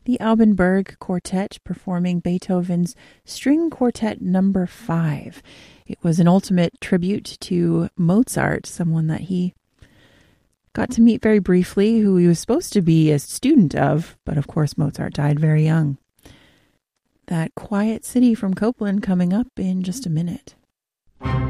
the Alban Berg Quartet performing Beethoven's String Quartet Number 5. It was an ultimate tribute to Mozart, someone that he got to meet very briefly, who he was supposed to be a student of, but of course Mozart died very young. That Quiet City from Copland coming up in just a minute.